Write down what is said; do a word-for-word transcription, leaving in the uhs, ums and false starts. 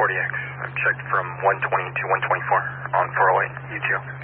X. I've checked from one twenty to one twenty-four on four oh eight, U T O.